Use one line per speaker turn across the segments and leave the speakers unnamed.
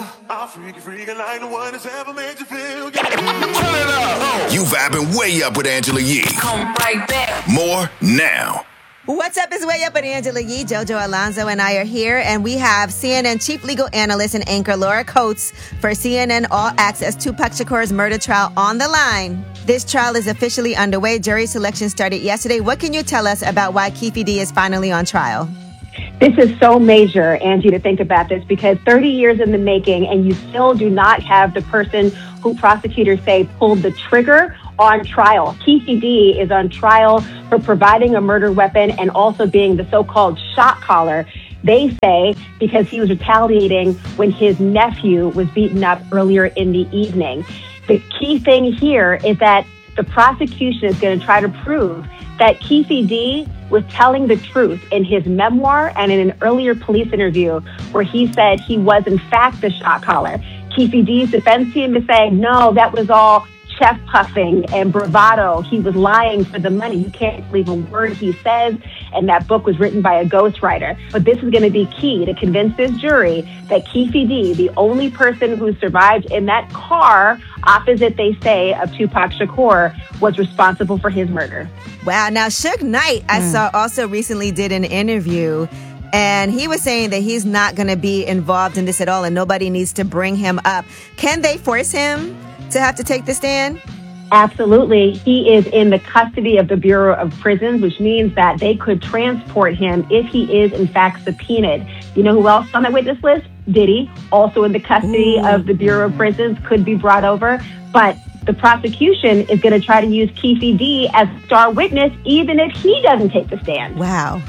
I'll freak like no one has ever made you feel. Turn it up.
You vibing way up with Angela Yee.
Come right back.
More now.
What's up? It's Way Up with Angela Yee. Jojo Alonzo and I are here, and we have CNN chief legal analyst and anchor Laura Coates for CNN All Access Tupac Shakur's murder trial on the line. This trial is officially underway. Jury selection started yesterday. What can you tell us about why Keffe D is finally on trial?
This is so major, Angie, to think about this, because 30 years in the making and you still do not have the person who prosecutors say pulled the trigger on trial. Keffe D is on trial for providing a murder weapon and also being the so-called shot caller, they say, because he was retaliating when his nephew was beaten up earlier in the evening. The key thing here is that the prosecution is going to try to prove that Keffe D was telling the truth in his memoir and in an earlier police interview where he said he was in fact the shot caller. Keffe D's defense team is saying, no, that was all chest puffing and bravado. He was lying for the money. You can't believe a word he says. And that book was written by a ghostwriter. But this is going to be key to convince this jury that Keffe D, the only person who survived in that car opposite, they say, of Tupac Shakur, was responsible for his murder.
Wow. Now, Suge Knight, I saw also recently did an interview, and he was saying that he's not going to be involved in this at all and nobody needs to bring him up. Can they force him to have to take the stand?
Absolutely. He is in the custody of the Bureau of Prisons, which means that they could transport him if he is, in fact, subpoenaed. You know who else on that witness list? Diddy, also in the custody of the Bureau of Prisons, could be brought over. But the prosecution is going to try to use Keffe D as a star witness, even if he doesn't take the stand.
Wow.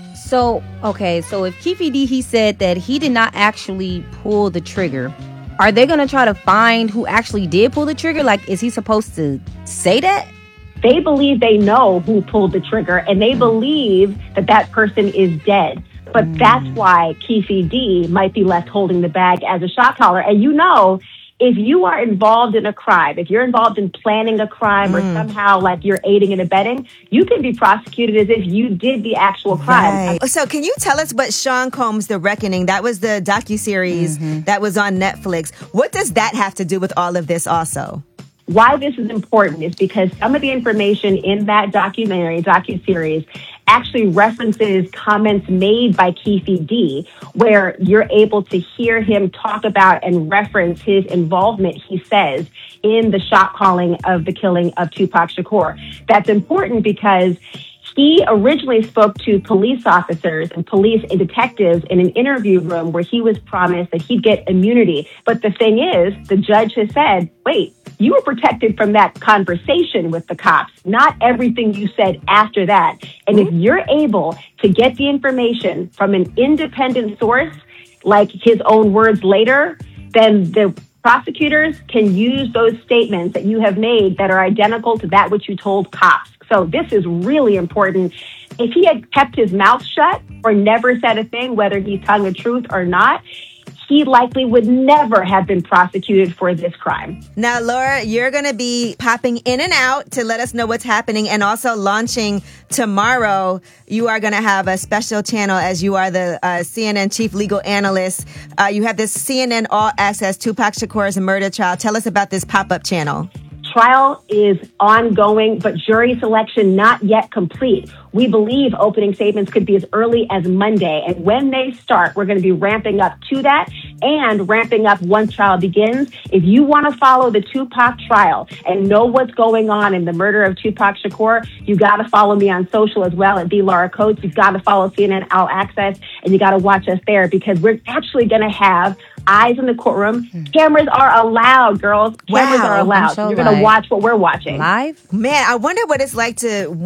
So if Keffe D, he said that he did not actually pull the trigger, are they going to try to find who actually did pull the trigger? Like, is he supposed to say that?
They believe they know who pulled the trigger, and they believe that that person is dead. But that's why Keffe D might be left holding the bag as a shot caller. And you know, if you are involved in a crime, if you're involved in planning a crime or somehow like you're aiding and abetting, you can be prosecuted as if you did the actual crime.
Right. So can you tell us what Sean Combs' The Reckoning, that was the docuseries that was on Netflix. What does that have to do with all of this also?
Why this is important is because some of the information in that docuseries actually references comments made by Keffe D, where you're able to hear him talk about and reference his involvement, he says, in the shot calling of the killing of Tupac Shakur. That's important because he originally spoke to police officers and police and detectives in an interview room where he was promised that he'd get immunity. But the thing is, the judge has said, wait, you were protected from that conversation with the cops, not everything you said after that. And if you're able to get the information from an independent source, like his own words later, then the prosecutors can use those statements that you have made that are identical to that which you told cops. So this is really important. If he had kept his mouth shut or never said a thing, whether he's telling the truth or not, he likely would never have been prosecuted for this crime.
Now, Laura, you're going to be popping in and out to let us know what's happening, and also launching tomorrow. You are going to have a special channel as you are the CNN chief legal analyst. You have this CNN All Access Tupac Shakur's murder trial. Tell us about this pop-up channel.
Trial is ongoing, but jury selection not yet complete. We believe opening statements could be as early as Monday. And when they start, we're going to be ramping up to that and ramping up once trial begins. If you want to follow the Tupac trial and know what's going on in the murder of Tupac Shakur, you got to follow me on social as well at Laura Coates. You've got to follow CNN All Access, and you got to watch us there because we're actually going to have eyes in the courtroom. Cameras are allowed, girls. Cameras are allowed. You're going to watch what we're watching.
Live?
Man, I wonder what it's like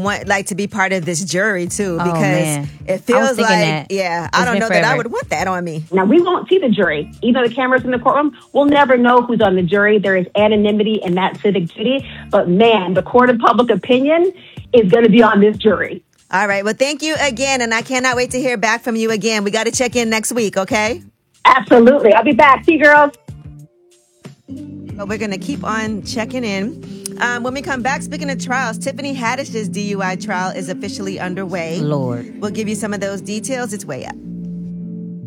to be part of this jury too, because it feels like, I don't know that I would want that on me.
Now, we won't see the jury. Even though the camera's in the courtroom, we'll never know who's on the jury. There is anonymity in that civic duty. But man, the court of public opinion is going to be on this jury.
All right. Well, thank you again. And I cannot wait to hear back from you again. We got to check in next week, okay?
Absolutely. I'll be back. See you, girls.
But we're going to keep on checking in. When we come back, speaking of trials, Tiffany Haddish's DUI trial is officially underway.
Lord.
We'll give you some of those details. It's Way Up.